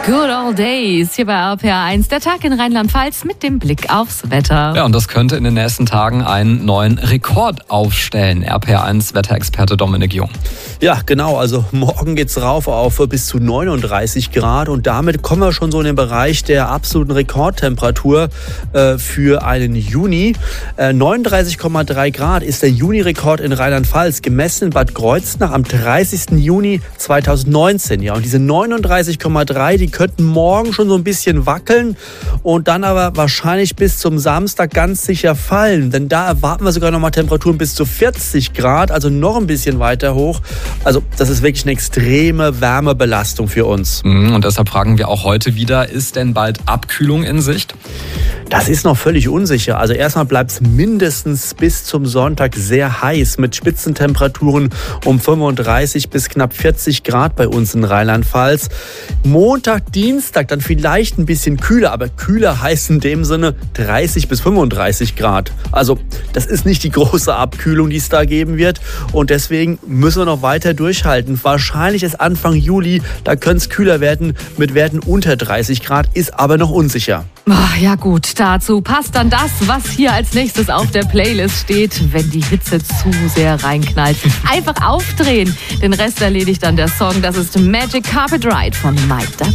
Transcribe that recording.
Good Old Days hier bei RPR1. Der Tag in Rheinland-Pfalz mit dem Blick aufs Wetter. Ja, und das könnte in den nächsten Tagen einen neuen Rekord aufstellen. RPR1 Wetterexperte Dominik Jung. Ja, genau. Also morgen geht's rauf auf bis zu 39 Grad und damit kommen wir schon so in den Bereich der absoluten Rekordtemperatur für einen Juni. 39,3 Grad ist der Juni-Rekord in Rheinland-Pfalz, gemessen in Bad Kreuznach am 30. Juni 2019. Ja, und diese 39,3, die könnten morgen schon so ein bisschen wackeln und dann aber wahrscheinlich bis zum Samstag ganz sicher fallen. Denn da erwarten wir sogar nochmal Temperaturen bis zu 40 Grad, also noch ein bisschen weiter hoch. Also das ist wirklich eine extreme Wärmebelastung für uns. Und deshalb fragen wir auch heute wieder, ist denn bald Abkühlung in Sicht? Das ist noch völlig unsicher. Also erstmal bleibt es mindestens bis zum Sonntag sehr heiß mit Spitzentemperaturen um 35 bis knapp 40 Grad bei uns in Rheinland-Pfalz. Montag, Dienstag dann vielleicht ein bisschen kühler, aber kühler heißt in dem Sinne 30 bis 35 Grad. Also das ist nicht die große Abkühlung, die es da geben wird und deswegen müssen wir noch weiter durchhalten. Wahrscheinlich ist Anfang Juli, da könnte es kühler werden mit Werten unter 30 Grad, ist aber noch unsicher. Ja gut, dazu passt dann das, was hier als nächstes auf der Playlist steht, wenn die Hitze zu sehr reinknallt. Einfach aufdrehen. Den Rest erledigt dann der Song. Das ist Magic Carpet Ride von Mike.